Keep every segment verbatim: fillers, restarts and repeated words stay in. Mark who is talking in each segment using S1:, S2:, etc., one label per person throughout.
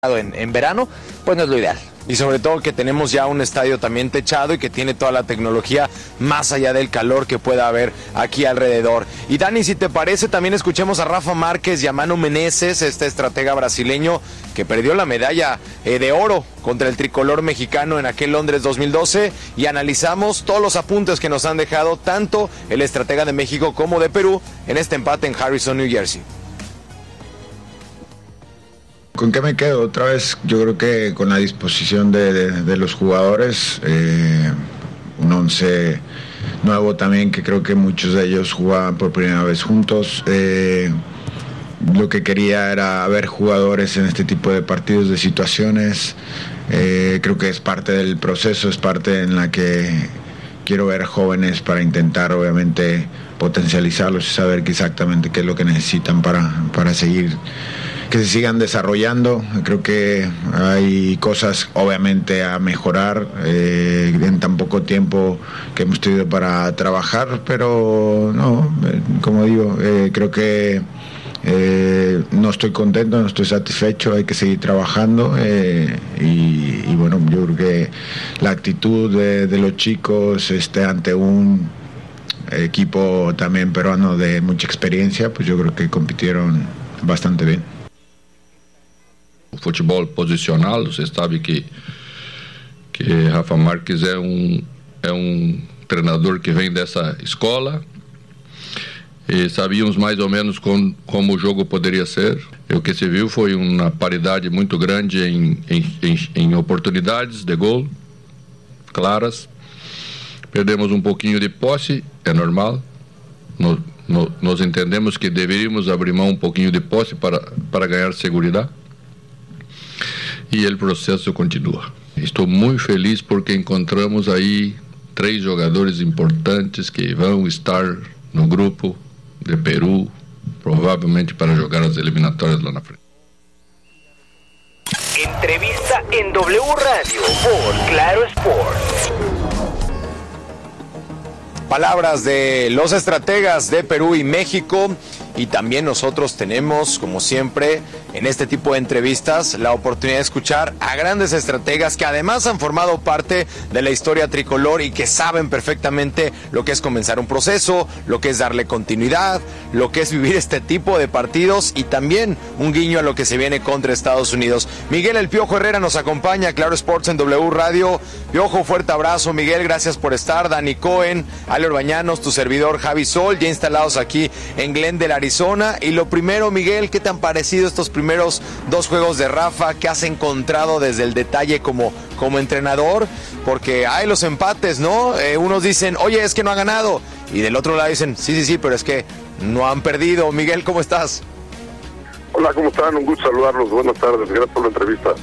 S1: En, en verano, pues no es lo ideal. Y sobre todo que tenemos ya un estadio también techado y que tiene toda la tecnología más allá del calor que pueda haber aquí alrededor. Y Dani, si te parece, también escuchemos a Rafa Márquez y a Mano Menezes, este estratega brasileño que perdió la medalla eh, de oro contra el tricolor mexicano en aquel Londres dos mil doce, y analizamos todos los apuntes que nos han dejado tanto el estratega de México como de Perú en este empate en Harrison, New Jersey.
S2: ¿Con qué me quedo? Otra vez, yo creo que con la disposición de, de, de los jugadores, eh, un once nuevo también, que creo que muchos de ellos jugaban por primera vez juntos. Eh, lo que quería era ver jugadores en este tipo de partidos, de situaciones. Eh, creo que es parte del proceso, es parte en la que quiero ver jóvenes para intentar, obviamente, potencializarlos y saber exactamente qué es lo que necesitan para, para seguir, que se sigan desarrollando. Creo que hay cosas obviamente a mejorar eh, en tan poco tiempo que hemos tenido para trabajar, pero no, eh, como digo, eh, creo que eh, no estoy contento, no estoy satisfecho, hay que seguir trabajando eh, y, y bueno, yo creo que la actitud de, de los chicos este, ante un equipo también peruano de mucha experiencia, pues yo creo que compitieron bastante bien.
S3: O futebol posicional, você sabe que que Rafa Márquez é um é um treinador que vem dessa escola e sabíamos mais ou menos com, como o jogo poderia ser. E o que se viu foi uma paridade muito grande em, em, em, em oportunidades de gol claras. Perdemos um pouquinho de posse, é normal. No, no, nós entendemos que deveríamos abrir mão um pouquinho de posse para para ganhar segurança. E o processo continua. Estou muito feliz porque encontramos aí três jogadores importantes que vão estar no grupo de Peru, provavelmente para jogar as eliminatórias lá na frente.
S4: Entrevista en W Radio por Claro Sports.
S1: Palabras de los estrategas de Perú y México, y también nosotros tenemos, como siempre, en este tipo de entrevistas, la oportunidad de escuchar a grandes estrategas que además han formado parte de la historia tricolor y que saben perfectamente lo que es comenzar un proceso, lo que es darle continuidad, lo que es vivir este tipo de partidos y también un guiño a lo que se viene contra Estados Unidos. Miguel El Piojo Herrera nos acompaña, Claro Sports en W Radio. Piojo, fuerte abrazo, Miguel, gracias por estar. Dani Cohen, Ale Orbañanos, tu servidor Javi Sol, ya instalados aquí en Glendale, Arizona. Y lo primero, Miguel, ¿qué te han parecido estos primeros dos juegos de Rafa? ¿Qué has encontrado desde el detalle como, como entrenador? Porque hay los empates, ¿no? Eh, unos dicen, oye, es que no ha ganado. Y del otro lado dicen, sí, sí, sí, pero es que no han perdido. Miguel, ¿cómo estás?
S5: Hola, ¿cómo están? Un gusto saludarlos. Buenas tardes. Gracias por la entrevista.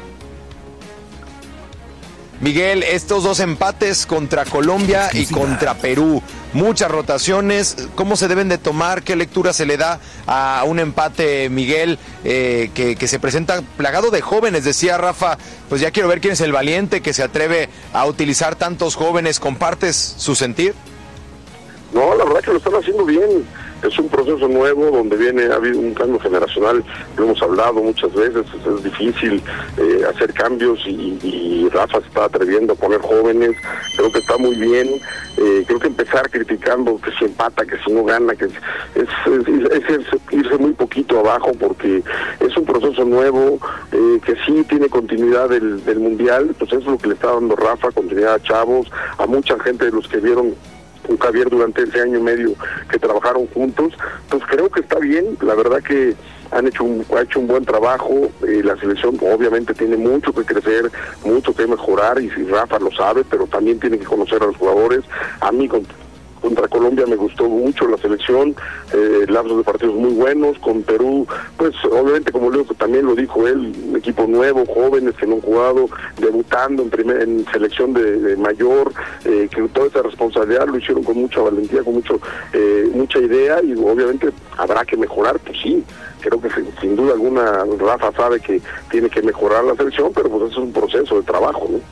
S1: Miguel, estos dos empates contra Colombia y contra Perú, muchas rotaciones, ¿cómo se deben de tomar? ¿Qué lectura se le da a un empate, Miguel, eh, que, que se presenta plagado de jóvenes? Decía Rafa, pues ya quiero ver quién es el valiente que se atreve a utilizar tantos jóvenes. ¿Compartes su sentir?
S5: No, la verdad que lo están haciendo bien. Es un proceso nuevo donde viene, ha habido un cambio generacional, lo hemos hablado muchas veces, es, es difícil eh, hacer cambios y, y Rafa se está atreviendo a poner jóvenes, creo que está muy bien. Eh, creo que empezar criticando que si empata, que si no gana, que es, es, es, es irse muy poquito abajo porque es un proceso nuevo, eh, que sí tiene continuidad del, del Mundial, pues eso es lo que le está dando Rafa, continuidad a chavos, a mucha gente de los que vieron un Javier durante ese año y medio que trabajaron juntos. Entonces creo que está bien, la verdad que han hecho un, ha hecho un buen trabajo. Eh, la selección obviamente tiene mucho que crecer, mucho que mejorar, y si Rafa lo sabe, pero también tiene que conocer a los jugadores. A mí con, contra Colombia me gustó mucho la selección, eh, lapsos de partidos muy buenos. Con Perú, pues obviamente, como Leo también lo dijo él, un equipo nuevo, jóvenes que no han jugado, debutando en, primer, en selección de, de mayor, eh, que toda esa responsabilidad lo hicieron con mucha valentía, con mucho eh, mucha idea, y obviamente habrá que mejorar, pues sí. Creo que sin, sin duda alguna Rafa sabe que tiene que mejorar la selección, pero pues eso es un proceso de trabajo, ¿no?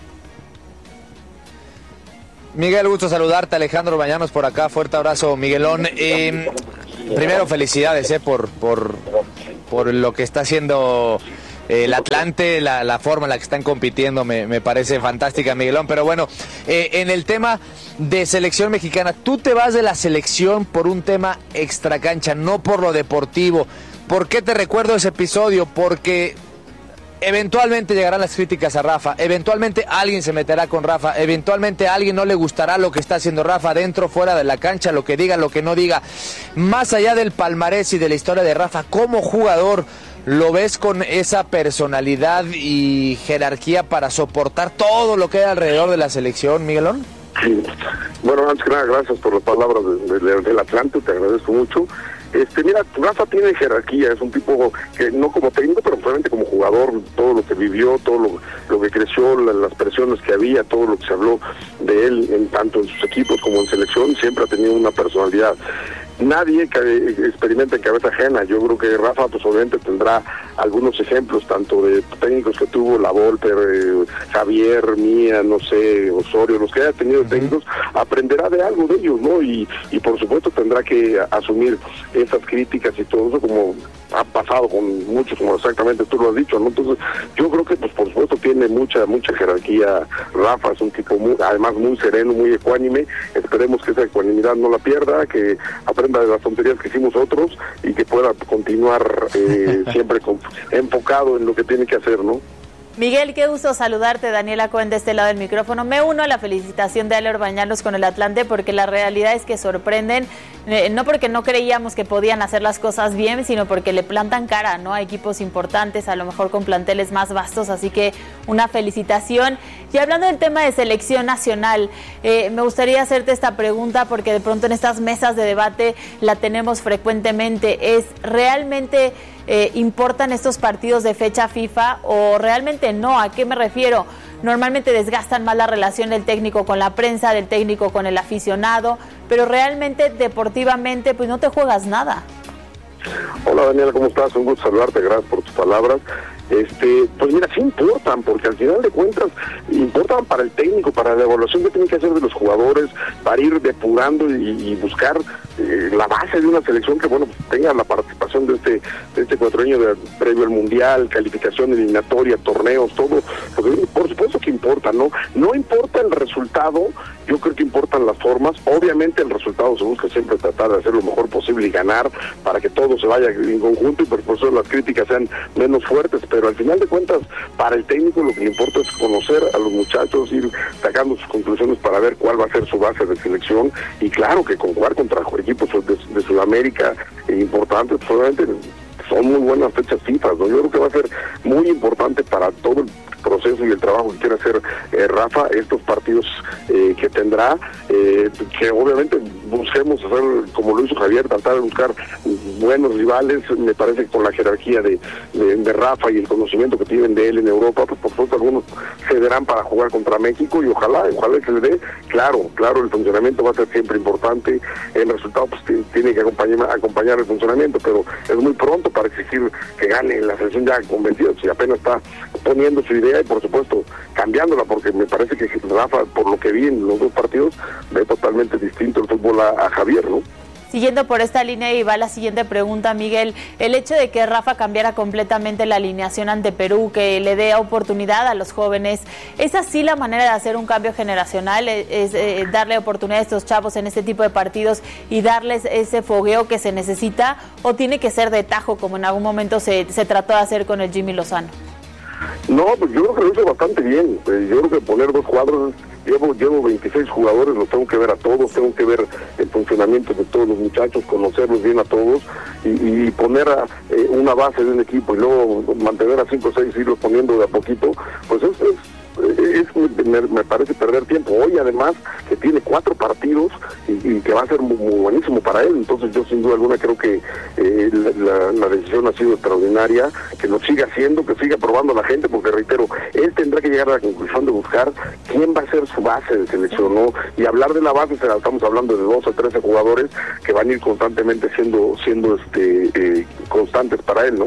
S1: Miguel, gusto saludarte. Alejandro Bañanos por acá, fuerte abrazo, Miguelón. Eh, primero, felicidades eh, por, por, por lo que está haciendo el Atlante, la, la forma en la que están compitiendo me, me parece fantástica, Miguelón. Pero bueno, eh, en el tema de selección mexicana, tú te vas de la selección por un tema extracancha, no por lo deportivo. ¿Por qué te recuerdo ese episodio? Porque eventualmente llegarán las críticas a Rafa, eventualmente alguien se meterá con Rafa, eventualmente a alguien no le gustará lo que está haciendo Rafa dentro, fuera de la cancha, lo que diga, lo que no diga. Más allá del palmarés y de la historia de Rafa, como jugador, ¿lo ves con esa personalidad y jerarquía para soportar todo lo que hay alrededor de la selección, Miguelón?
S5: Sí. Bueno, antes que nada, gracias por las palabras de, de, del Atlante, te agradezco mucho. Este, mira, Rafa tiene jerarquía, es un tipo que no como técnico, pero probablemente como jugador, todo lo que vivió, todo lo, lo que creció, la, las presiones que había, todo lo que se habló de él, en tanto en sus equipos como en selección, siempre ha tenido una personalidad. Nadie que experimenta en cabeza ajena. Yo creo que Rafa pues obviamente tendrá algunos ejemplos, tanto de técnicos que tuvo, La Volpe, eh, Javier, Mía, no sé, Osorio, los que haya tenido técnicos, aprenderá de algo de ellos, ¿no? Y, y por supuesto tendrá que asumir esas críticas y todo eso, como ha pasado con muchos, como exactamente tú lo has dicho, ¿no? Entonces yo creo que pues por supuesto tiene mucha mucha jerarquía. Rafa es un tipo muy, además muy sereno, muy ecuánime. Esperemos que esa ecuanimidad no la pierda, que aprenda de las tonterías que hicimos otros y que pueda continuar eh, siempre con, enfocado en lo que tiene que hacer, ¿no?
S6: Miguel, qué gusto saludarte. Daniela Cohen de este lado del micrófono. Me uno a la felicitación de Ale Orbañanos con el Atlante, porque la realidad es que sorprenden, eh, no porque no creíamos que podían hacer las cosas bien, sino porque le plantan cara, ¿no?, a equipos importantes, a lo mejor con planteles más vastos, así que una felicitación. Y hablando del tema de selección nacional, eh, me gustaría hacerte esta pregunta, porque de pronto en estas mesas de debate la tenemos frecuentemente. ¿Es realmente eh, importan estos partidos de fecha FIFA o realmente no? ¿A qué me refiero? Normalmente desgastan más la relación del técnico con la prensa, del técnico con el aficionado, pero realmente deportivamente pues no te juegas nada.
S5: Hola Daniela, ¿cómo estás? Un gusto saludarte, gracias por tus palabras. Este, pues mira, sí importan, porque al final de cuentas importan para el técnico, para la evaluación que tienen que hacer de los jugadores, para ir depurando y, y buscar eh, la base de una selección que, bueno, pues, tenga la participación de este de este cuatrienio de, previo al Mundial, calificación eliminatoria, torneos, todo. Porque, por supuesto que importa, ¿no? No importa el resultado, yo creo que importan las formas. Obviamente el resultado se busca siempre tratar de hacer lo mejor posible y ganar para que todo se vaya en conjunto y por eso las críticas sean menos fuertes, pero al final de cuentas para el técnico lo que le importa es conocer a los muchachos, ir sacando sus conclusiones para ver cuál va a ser su base de selección, y claro que con jugar contra equipos de, de Sudamérica eh, importantes, pues obviamente son muy buenas fechas FIFA, ¿no? Yo creo que va a ser muy importante para todo el proceso y el trabajo que quiere hacer eh, Rafa, estos partidos eh, que tendrá, eh, que obviamente busquemos hacer como lo hizo Javier, tratar de buscar buenos rivales. Me parece que con la jerarquía de, de, de Rafa y el conocimiento que tienen de él en Europa, pues por supuesto algunos cederán para jugar contra México y ojalá, ojalá que se le dé. Claro, claro, el funcionamiento va a ser siempre importante, el resultado pues t- tiene que acompañar, acompañar el funcionamiento, pero es muy pronto para exigir que gane la selección ya convencido, si apenas está poniendo su idea y por supuesto cambiándola, porque me parece que Rafa, por lo que vi en los dos partidos, ve totalmente distinto el fútbol a, a Javier, ¿no?
S6: Siguiendo por esta línea y va la siguiente pregunta, Miguel, el hecho de que Rafa cambiara completamente la alineación ante Perú, que le dé oportunidad a los jóvenes, ¿es así la manera de hacer un cambio generacional? ¿Es, es eh, darle oportunidad a estos chavos en este tipo de partidos y darles ese fogueo que se necesita, o tiene que ser de tajo como en algún momento se, se trató de hacer con el Jimmy Lozano?
S5: No, pues yo creo que lo hizo bastante bien. Yo creo que poner dos cuadros, llevo, llevo veintiséis jugadores, los tengo que ver a todos, tengo que ver el funcionamiento de todos los muchachos, conocerlos bien a todos y, y poner a, eh, una base de un equipo y luego mantener a cinco o seis, irlos poniendo de a poquito, pues es, es Es, me, me parece perder tiempo. Hoy además que tiene cuatro partidos y, y que va a ser muy, muy buenísimo para él, entonces yo sin duda alguna creo que eh, la, la decisión ha sido extraordinaria, que lo siga haciendo, que siga probando a la gente, porque reitero, él tendrá que llegar a la conclusión de buscar quién va a ser su base de selección, ¿no? Y hablar de la base, estamos hablando de doce o trece jugadores que van a ir constantemente siendo siendo este eh, constantes para él, ¿no?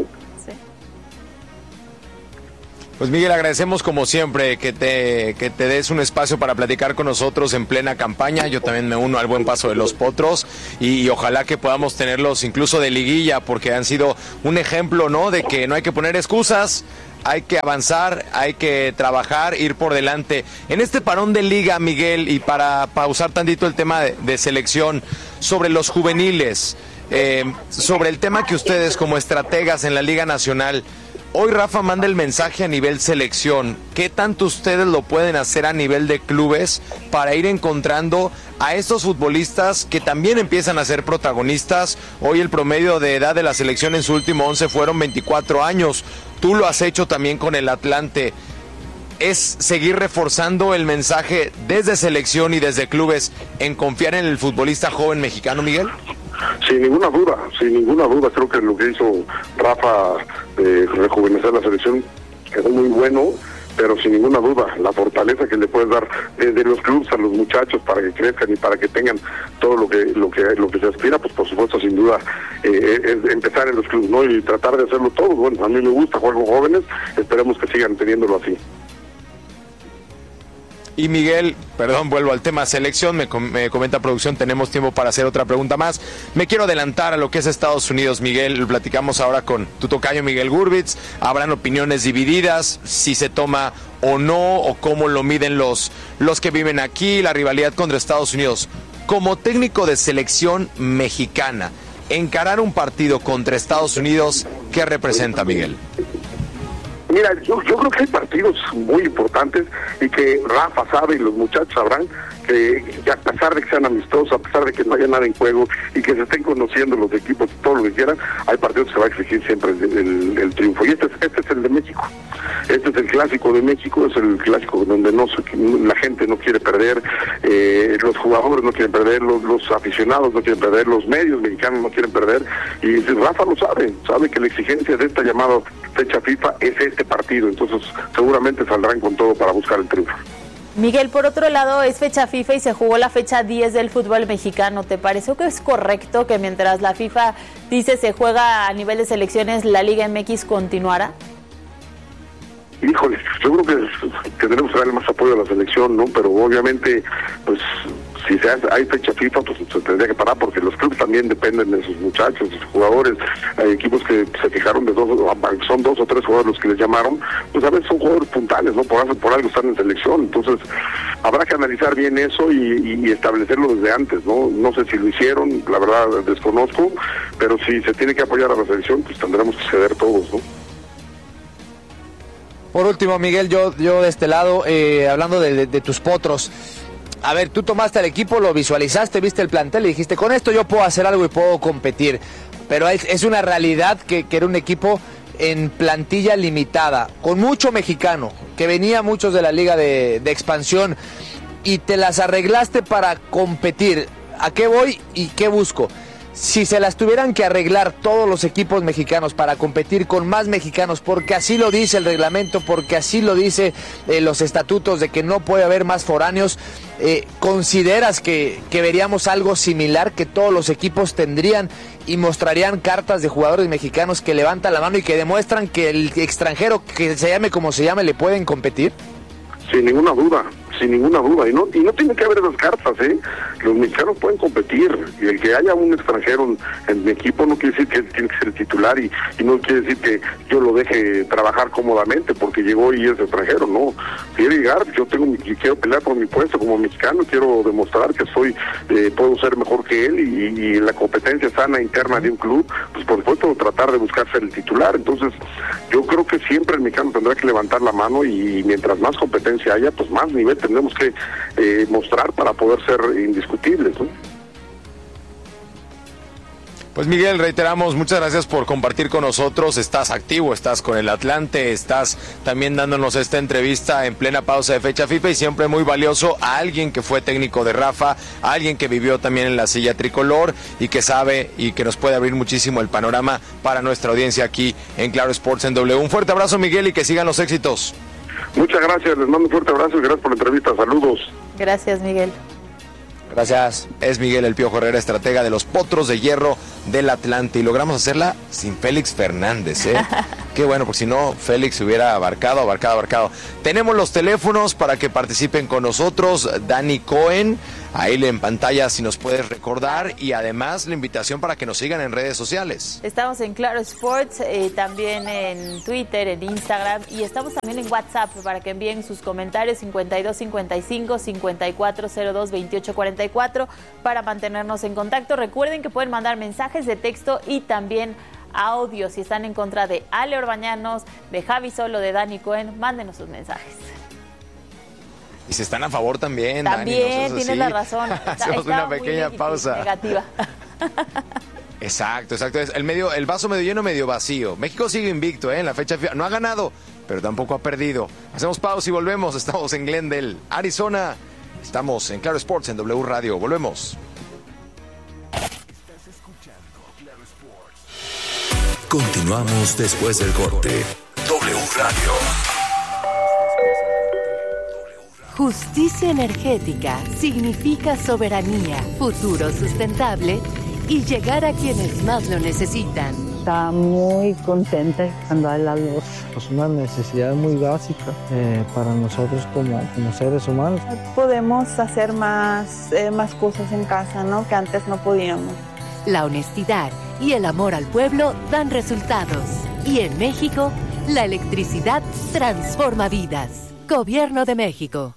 S1: Pues Miguel, agradecemos como siempre que te que te des un espacio para platicar con nosotros en plena campaña. Yo también me uno al buen paso de los Potros y, y ojalá que podamos tenerlos incluso de liguilla, porque han sido un ejemplo, ¿no?, de que no hay que poner excusas. hay que avanzar, hay que trabajar, ir por delante. En este parón de liga, Miguel, y para pausar tantito el tema de, de selección, sobre los juveniles, eh, sobre el tema que ustedes como estrategas en la Liga Nacional, hoy Rafa manda el mensaje a nivel selección. ¿Qué tanto ustedes lo pueden hacer a nivel de clubes para ir encontrando a estos futbolistas que también empiezan a ser protagonistas? Hoy el promedio de edad de la selección en su último once fueron veinticuatro años. Tú lo has hecho también con el Atlante. ¿Es seguir reforzando el mensaje desde selección y desde clubes en confiar en el futbolista joven mexicano, Miguel?
S5: Sin ninguna duda, sin ninguna duda, creo que lo que hizo Rafa de rejuvenecer la selección es muy bueno, pero sin ninguna duda, la fortaleza que le puedes dar desde los clubes a los muchachos para que crezcan y para que tengan todo lo que lo que lo que se aspira, pues por supuesto, sin duda, eh, es empezar en los clubes, ¿no? Y tratar de hacerlo todo. Bueno, a mí me gusta jugar con jóvenes, esperemos que sigan teniéndolo así.
S1: Y Miguel, perdón, vuelvo al tema selección, me, com- me comenta producción, tenemos tiempo para hacer otra pregunta más. Me quiero adelantar a lo que es Estados Unidos, Miguel, lo platicamos ahora con tu tocayo Miguel Gurbitz, habrán opiniones divididas, si se toma o no, o cómo lo miden los, los que viven aquí, la rivalidad contra Estados Unidos. Como técnico de selección mexicana, encarar un partido contra Estados Unidos, ¿qué representa, Miguel?
S5: Mira, yo, yo creo que hay partidos muy importantes y que Rafa sabe y los muchachos sabrán que, que a pesar de que sean amistosos, a pesar de que no haya nada en juego y que se estén conociendo los equipos, todo lo que quieran, hay partidos que se va a exigir siempre el, el, el triunfo. Y este es, este es el de México. Este es el clásico de México, es el clásico donde no la gente no quiere perder, eh, los jugadores no quieren perder, los, los aficionados no quieren perder, los medios mexicanos no quieren perder. Y Rafa lo sabe, sabe que la exigencia de esta llamada fecha FIFA es este partido, entonces seguramente saldrán con todo para buscar el triunfo.
S6: Miguel, por otro lado, es fecha FIFA y se jugó la fecha diez del fútbol mexicano. ¿Te pareció que es correcto que mientras la FIFA dice se juega a nivel de selecciones, la Liga M X continuara?
S5: Híjole, yo creo que tendremos que darle más apoyo a la selección, ¿no? Pero obviamente, pues, si se hace, hay fecha FIFA, pues se tendría que parar, porque los clubes también dependen de sus muchachos, de sus jugadores. Hay equipos que se fijaron de dos, son dos o tres jugadores los que les llamaron, pues a veces son jugadores puntales, ¿no? Por, por algo están en selección. Entonces, habrá que analizar bien eso y, y establecerlo desde antes, ¿no? No sé si lo hicieron, la verdad desconozco, pero si se tiene que apoyar a la selección, pues tendremos que ceder todos, ¿no?
S7: Por último, Miguel, yo, yo de este lado, eh, hablando de, de, de tus potros, a ver, tú tomaste al equipo, lo visualizaste, viste el plantel y dijiste, con esto yo puedo hacer algo y puedo competir, pero es, es una realidad que, que era un equipo en plantilla limitada, con mucho mexicano, que venía muchos de la liga de, de expansión, y te las arreglaste para competir. ¿A qué voy y qué busco? Si se las tuvieran que arreglar todos los equipos mexicanos para competir con más mexicanos, porque así lo dice el reglamento, porque así lo dice eh, los estatutos de que no puede haber más foráneos, eh, ¿consideras que, que veríamos algo similar, que todos los equipos tendrían y mostrarían cartas de jugadores mexicanos que levantan la mano y que demuestran que el extranjero, que se llame como se llame, le pueden competir?
S5: Sin ninguna duda, sin ninguna duda, y no y no tiene que haber esas cartas, ¿eh? Los mexicanos pueden competir, y el que haya un extranjero en, en mi equipo no quiere decir que tiene que ser el titular, y, y no quiere decir que yo lo deje trabajar cómodamente porque llegó y es extranjero, no. Quiere llegar, yo tengo mi, quiero pelear por mi puesto como mexicano, quiero demostrar que soy, eh, puedo ser mejor que él, y, y la competencia sana interna de un club, pues por supuesto tratar de buscar ser el titular. Entonces yo creo que siempre el mexicano tendrá que levantar la mano, y mientras más competencia haya, pues más nivel tendremos que eh, mostrar para poder ser indiscutibles, ¿no?
S1: Pues Miguel, reiteramos, muchas gracias por compartir con nosotros. Estás activo, estás con el Atlante, estás también dándonos esta entrevista en plena pausa de fecha FIFA, y siempre muy valioso a alguien que fue técnico de Rafa, a alguien que vivió también en la silla tricolor y que sabe y que nos puede abrir muchísimo el panorama para nuestra audiencia aquí en Claro Sports en W. Un fuerte abrazo, Miguel, y que sigan los éxitos.
S5: Muchas gracias, les mando un fuerte abrazo y gracias por la entrevista. Saludos.
S6: Gracias, Miguel.
S7: Gracias.
S1: Es Miguel El Piojo Herrera, estratega de los Potros de Hierro del Atlante. Y logramos hacerla sin Félix Fernández, ¿eh? Qué bueno, porque si no, Félix se hubiera abarcado, abarcado, abarcado. Tenemos los teléfonos para que participen con nosotros. Dani Cohen, ahí en pantalla si nos puedes recordar. Y además la invitación para que nos sigan en redes sociales.
S6: Estamos en Claro Sports, eh, también en Twitter, en Instagram. Y estamos también en WhatsApp para que envíen sus comentarios cincuenta y dos cincuenta y cinco, cincuenta y cuatro cero dos, veintiocho cuarenta y cuatro para mantenernos en contacto. Recuerden que pueden mandar mensajes de texto y también audio. Si están en contra de Ale Orbañanos, de Javi Solo, de Dani Cohen, mándenos sus mensajes.
S1: Y si están a favor también,
S6: También,
S1: Dani,
S6: tienes la razón.
S1: Hacemos una pequeña pausa.
S6: Negativa.
S1: Exacto, exacto. Es el, medio, el vaso medio lleno, medio vacío. México sigue invicto, ¿eh? En la fecha FIFA. No ha ganado, pero tampoco ha perdido. Hacemos pausa y volvemos. Estamos en Glendale, Arizona. Estamos en Claro Sports, en W Radio. Volvemos.
S8: Continuamos después del corte. W Radio.
S9: Justicia energética significa soberanía, futuro sustentable y llegar a quienes más lo necesitan.
S10: Está muy contenta cuando hay la luz.
S11: Es una necesidad muy básica eh, para nosotros como, como seres humanos.
S10: Podemos hacer más, eh, más cosas en casa, ¿no? Que antes no podíamos.
S9: La honestidad y el amor al pueblo dan resultados. Y en México, la electricidad transforma vidas. Gobierno de México.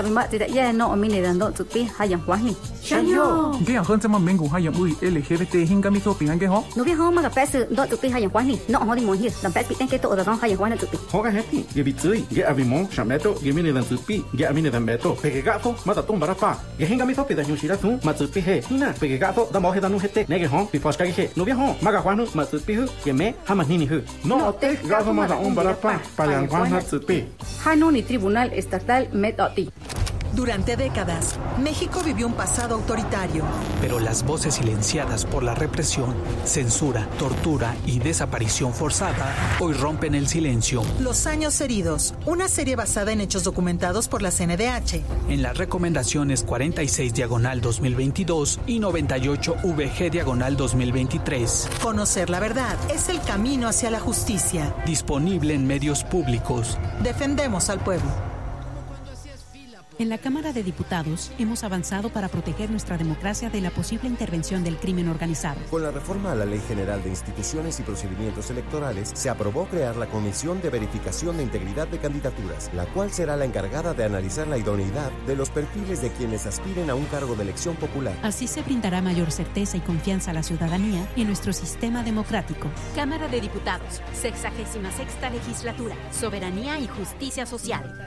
S12: Tribunal Estatal Metoti. Durante décadas, México vivió un pasado autoritario.
S13: Pero las voces silenciadas por la represión, censura, tortura y desaparición forzada hoy rompen el silencio.
S12: Los años heridos, una serie basada en hechos documentados por la C N D H.
S13: En las recomendaciones cuarenta y seis diagonal dos mil veintidós y noventa y ocho V G diagonal dos mil veintitrés.
S12: Conocer la verdad es el camino hacia la justicia.
S13: Disponible en medios públicos.
S12: Defendemos al pueblo.
S14: En la Cámara de Diputados hemos avanzado para proteger nuestra democracia de la posible intervención del crimen organizado.
S15: Con la reforma a la Ley General de Instituciones y Procedimientos Electorales, se aprobó crear la Comisión de Verificación de Integridad de Candidaturas, la cual será la encargada de analizar la idoneidad de los perfiles de quienes aspiren a un cargo de elección popular.
S14: Así se brindará mayor certeza y confianza a la ciudadanía en nuestro sistema democrático.
S16: Cámara de Diputados, sexagésima sexta legislatura, soberanía y justicia social.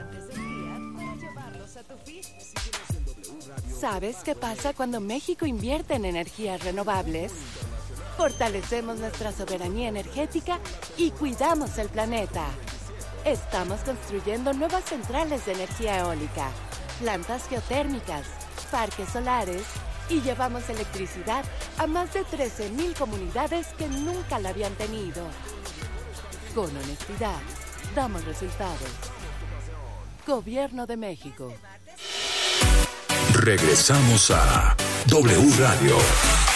S9: ¿Sabes qué pasa cuando México invierte en energías renovables? Fortalecemos nuestra soberanía energética y cuidamos el planeta. Estamos construyendo nuevas centrales de energía eólica, plantas geotérmicas, parques solares y llevamos electricidad a más de trece mil comunidades que nunca la habían tenido. Con honestidad, damos resultados. Gobierno de México.
S8: Regresamos a W Radio.